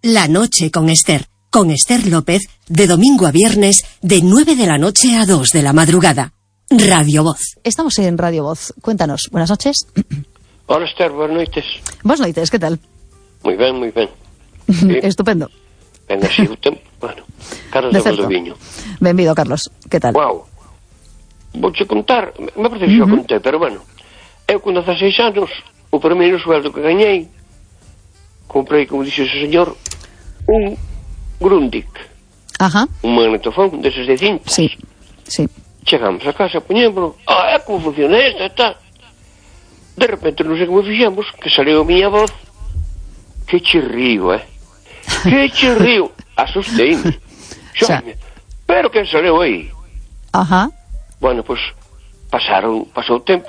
La noche con Esther López, de domingo a viernes, de 9 de la noche a 2 de la madrugada. Radio Voz. Estamos en Radio Voz. Cuéntanos. Buenas noches. Hola, Esther, buenas noites. Buenas noites, ¿qué tal? Muy ben. Sí. Estupendo. Ben así o tempo. Bueno, Carlos de Valdoviño. Benvido, Carlos. ¿Qué tal? Wow. Vouche contar, me parece que xa contei, pero bueno, eu con 16 anos, o primeiro sueldo que gañei, comprei, como dixe o señor, un Grundig. Ajá. Un magnetofón deses de cintas. Sí. Chegamos a casa, poñémoslo, é como funciona esta, tal. De repente, non sei como fixemos, que saliu a miña voz, que chirrío, que chirrío. Asustei-me. Pero que saliu aí? Ajá. Bueno, pois, pasou o tempo.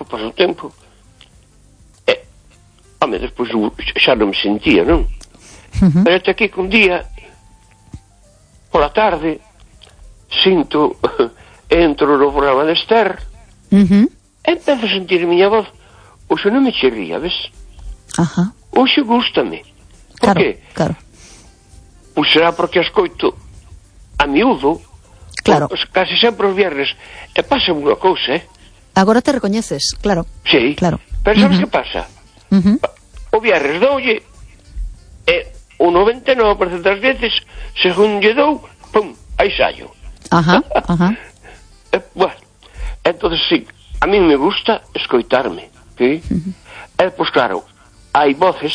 Home, despois xa non me sentía, non? Pero até aquí que un día, pola tarde, sinto, entro no programa de Esther, empezo a sentir a miña voz, oxe non me chirría, ves? Ajá. Oxe gústame. Por qué? Claro. Pois será porque escoito a miúdo, claro. Casi sempre os viernes, e pasa unha cousa, Agora te recoñeces, claro. Sí, claro. Pero sabes que pasa? O viernes doulle, e o 99% das veces, según lle dou, pum, aí saio. Ajá. Bueno, entonces sí, a mí me gusta escoitarme, ¿sí? Pois claro, hai voces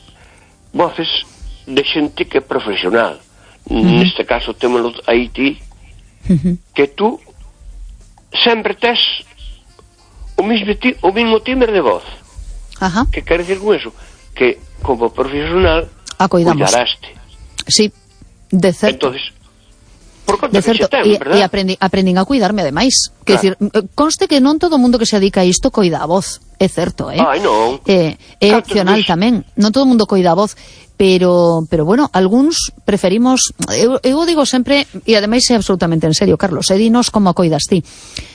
de xente que é profesional. Neste caso témolo aí ti, que tú sempre tes o mismo timbre de voz. Ajá. Que quere decir con eso? Que como profesional cuidaraste. Sí, de certo. Entonces, por conta que xe ten, verdad? E aprendín a cuidarme ademais. Quer decir, conste que non todo o mundo que se dedica a isto coida a voz, é certo, Ai, non. É opcional tamén. Non todo o mundo coida a voz, pero bueno, algúns preferimos, eu digo sempre, e ademais é absolutamente en serio, Carlos, dinos como a coidas ti.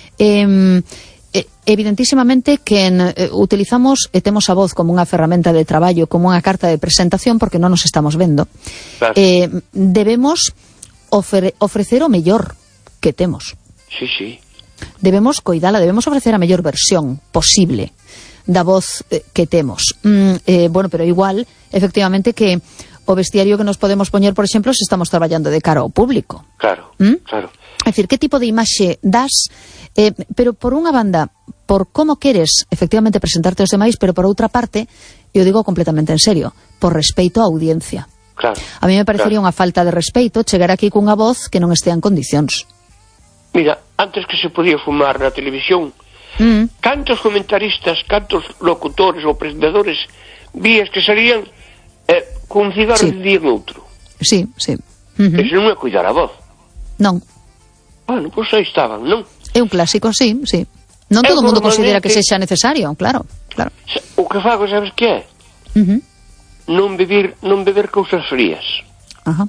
Evidentísimamente que utilizamos e temos a voz como unha ferramenta de traballo, como unha carta de presentación, porque non nos estamos vendo. Claro. Debemos ofrecer o mellor que temos. Sí. Debemos coidala, debemos ofrecer a mellor versión posible da voz que temos. Bueno, pero igual, efectivamente, que o vestiario que nos podemos poñer, por exemplo, se estamos traballando de cara ao público. Claro. É dicir, que tipo de imaxe das, pero por unha banda, por como queres efectivamente presentarte aos demais, pero por outra parte, eu digo completamente en serio, por respeito á audiencia. Claro. A mí me parecería unha falta de respeito chegar aquí cunha voz que non estea en condicións. Mira, antes que se podía fumar na televisión, cantos comentaristas, cantos locutores ou presentadores vías que salían con un cigarro de día en outro. Sí. Eso non é cuidar a voz. Non. Bueno, pois aí estaban, non? É un clásico, sí. Non todo o mundo considera que sexa necesario, claro. O que fago, sabes que é? Non beber cousas frías. Ajá.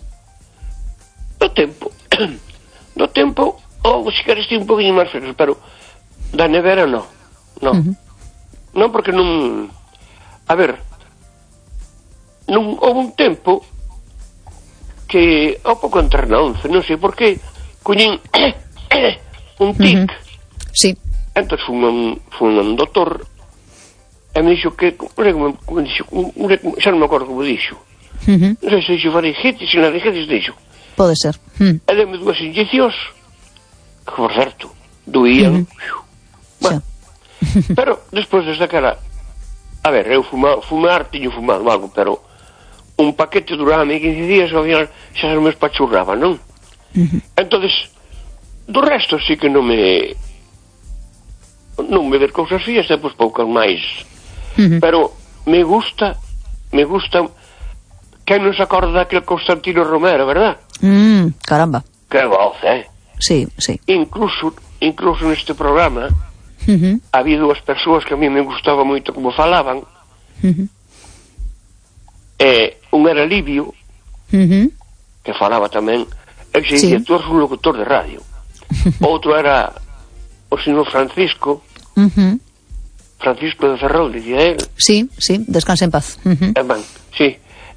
Do tempo, ou se queres ti un poquinho máis fríos, pero da nevera non. Non, porque non... A ver, non houve un tempo que ao pouco entrar na 11, non sei por que, coñín un tic. Sí. Entón fui un doutor e me dixo que, xa non me acordo como dixo, non sei se dixo faringitis, se laringitis dixo. Pode ser. E deme 2 inyeccións que, por certo, doían. Bueno, pero despois desde aquela, a ver, eu tiño fumado algo, pero un paquete duraba 15 días, ao final xa se me espachurraba, non? Entonces, do resto sí que non beber cousas frías, depois poucas máis. Pero me gusta que non se acorda daquele Constantino Romero, verdad? Caramba. Que voz, Sí. Incluso neste programa había 2 persoas que a mí me gustaba moito como falaban. Un era Livio, que falaba tamén, e se dicía, tú eres un locutor de radio. Outro era o señor Francisco de Ferrol, dicía él. Sí, descanse en paz. Sí.